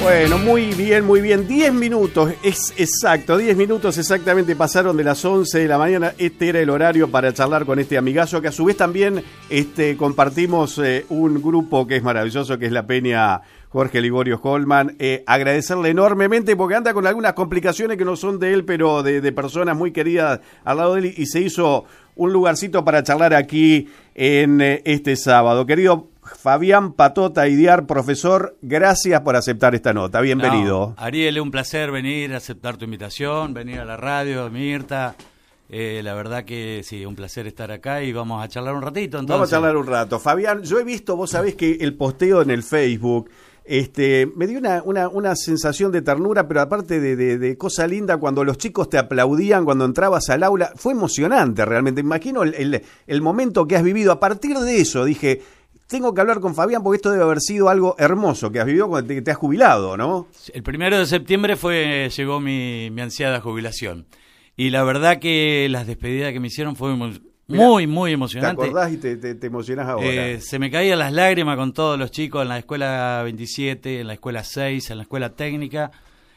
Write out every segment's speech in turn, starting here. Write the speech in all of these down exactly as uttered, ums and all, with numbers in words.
Bueno, muy bien, muy bien. Diez minutos, es exacto, diez minutos exactamente pasaron de las once de la mañana. Este era el horario para charlar con este amigazo, que a su vez también este, compartimos eh, un grupo que es maravilloso, que es la Peña Jorge Liborio Holman. Eh, agradecerle enormemente porque anda con algunas complicaciones que no son de él, pero de, de personas muy queridas al lado de él, y se hizo un lugarcito para charlar aquí en eh, este sábado. Querido Fabián Patota Idiar, profesor, gracias por aceptar esta nota. Bienvenido. No, Ariel, es un placer venir, aceptar tu invitación, venir a la radio, Mirta. Eh, la verdad que sí, un placer estar acá y vamos a charlar un ratito. Entonces. Vamos a charlar un rato. Fabián, yo he visto, vos sabés que el posteo en el Facebook este, me dio una, una, una sensación de ternura, pero aparte de, de, de cosa linda, cuando los chicos te aplaudían cuando entrabas al aula. Fue emocionante realmente. Imagino el, el, el momento que has vivido. A partir de eso dije, tengo que hablar con Fabián porque esto debe haber sido algo hermoso que has vivido cuando te, te has jubilado, ¿no? El primero de septiembre fue llegó mi, mi ansiada jubilación. Y la verdad que las despedidas que me hicieron fue muy, Mirá, muy, muy emocionante. ¿Te acordás y te, te, te emocionás ahora? Eh, se me caían las lágrimas con todos los chicos en la escuela veintisiete, en la escuela seis, en la escuela técnica.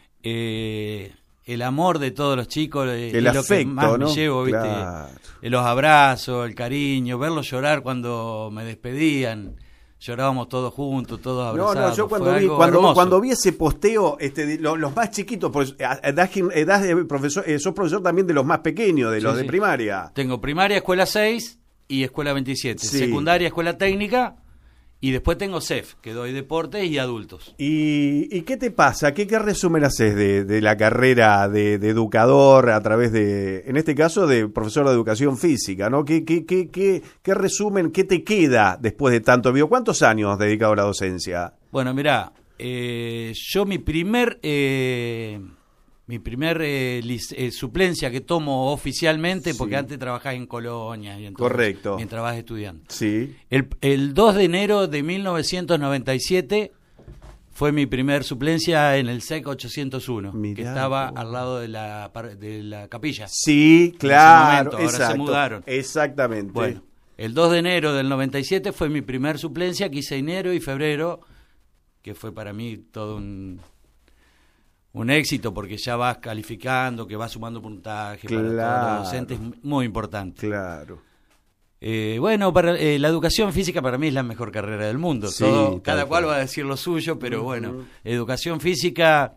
Eh, el amor de todos los chicos eh, el es afecto, lo que más ¿no? me llevo, ¿viste? Claro. Los abrazos, el cariño, verlos llorar cuando me despedían. Llorábamos todos juntos, todos abrazados. No, no, yo cuando vi cuando, cuando vi ese posteo, este, los, los más chiquitos, pues, edad, edad de profesor, eh, sos profesor también de los más pequeños, de los sí, de sí. primaria. Tengo primaria, escuela seis y escuela veintisiete. Sí. Secundaria, escuela técnica. Y después tengo C E F, que doy deportes y adultos. ¿Y, y qué te pasa? ¿Qué, qué resumen haces de, de la carrera de, de educador a través de, en este caso, de profesor de educación física, ¿no? ¿Qué, qué, qué, qué, qué resumen, qué te queda después de tanto vivo? ¿Cuántos años has dedicado a la docencia? Bueno, mirá, eh, yo mi primer... Eh, Mi primer eh, eh, suplencia que tomo oficialmente, sí. porque antes trabajás en colonias y en todo, correcto, mientras vas estudiando. Sí. El, el dos de enero de mil novecientos noventa y siete fue mi primer suplencia en el S E C ochocientos uno, Mirá, que estaba oh. al lado de la, de la capilla. Sí, claro, momento, ahora se mudaron. Exactamente. Bueno, el dos de enero del noventa y siete fue mi primer suplencia que hice enero y febrero, que fue para mí todo un... un éxito porque ya vas calificando, que vas sumando puntaje, claro, para todos los docentes, muy importante. Claro. Eh, bueno, para eh, la educación física para mí es la mejor carrera del mundo. Sí, Todo, cada cual va a decir lo suyo, pero uh-huh. bueno, educación física,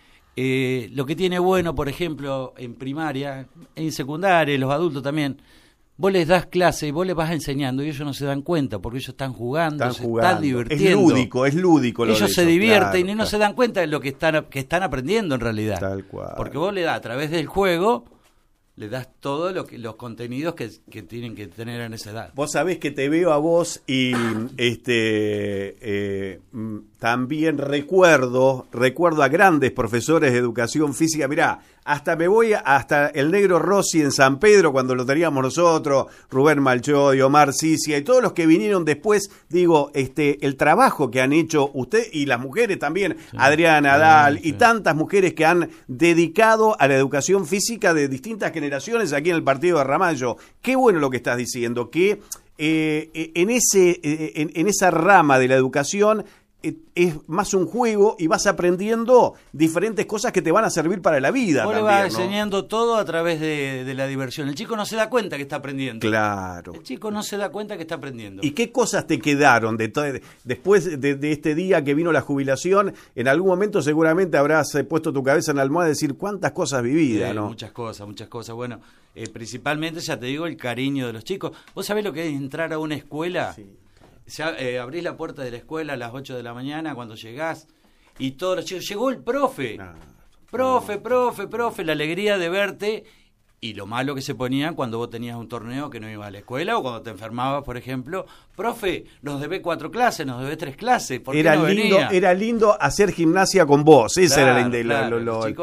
eh, lo que tiene bueno, por ejemplo, en primaria, en secundaria, los adultos también, vos les das clase y vos les vas enseñando y ellos no se dan cuenta porque ellos están jugando, están se jugando. están divirtiendo. Es lúdico, es lúdico. Lo ellos de se eso, divierten claro, y no claro. se dan cuenta de lo que están, que están aprendiendo en realidad. Tal cual. Porque vos le das a través del juego, le das todos lo que, los contenidos que, que tienen que tener en esa edad. Vos sabés que te veo a vos y este eh, también recuerdo, recuerdo a grandes profesores de educación física. Mirá, hasta me voy hasta el negro Rossi en San Pedro cuando lo teníamos nosotros, Rubén Malchoy, Omar Sicia y todos los que vinieron después. Digo, este, el trabajo que han hecho usted y las mujeres también, sí, Adriana Nadal sí, sí. y tantas mujeres que han dedicado a la educación física de distintas generaciones aquí en el partido de Ramallo. Qué bueno lo que estás diciendo, que eh, en ese eh, en, en esa rama de la educación es más un juego y vas aprendiendo diferentes cosas que te van a servir para la vida. Vos también, le vas ¿no? enseñando todo a través de, de la diversión. El chico no se da cuenta que está aprendiendo. Claro. El chico no se da cuenta que está aprendiendo. ¿Y qué cosas te quedaron de to- después de, de este día que vino la jubilación? En algún momento seguramente habrás puesto tu cabeza en la almohada y decir cuántas cosas vividas, eh, ¿no? Muchas cosas, muchas cosas. Bueno, eh, principalmente, ya te digo, el cariño de los chicos. ¿Vos sabés lo que es entrar a una escuela? Sí. Ya, eh, abrís la puerta de la escuela a las ocho de la mañana cuando llegás y todos los chicos, llegó el profe, no, profe, no. profe, profe, la alegría de verte y lo malo que se ponían cuando vos tenías un torneo que no ibas a la escuela o cuando te enfermabas, por ejemplo, profe, nos debés cuatro clases, nos debés tres clases, ¿por qué era no lindo, venía? Era lindo hacer gimnasia con vos, esa claro, era la, claro, lo, lo, los chicos